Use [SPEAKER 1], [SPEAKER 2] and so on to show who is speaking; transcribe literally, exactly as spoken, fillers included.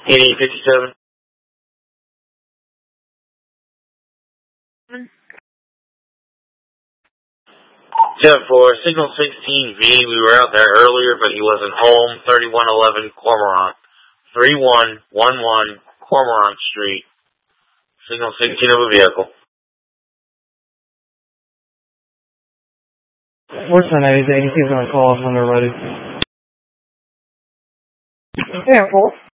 [SPEAKER 1] eighty fifty-seven. ten four, signal sixteen V, we were out there earlier, but he wasn't home. thirty-one eleven Cormorant. thirty-one eleven Cormorant Street. Signal sixteen of a vehicle.
[SPEAKER 2] Worse than anything, he's going to call us when they're ready. ten four.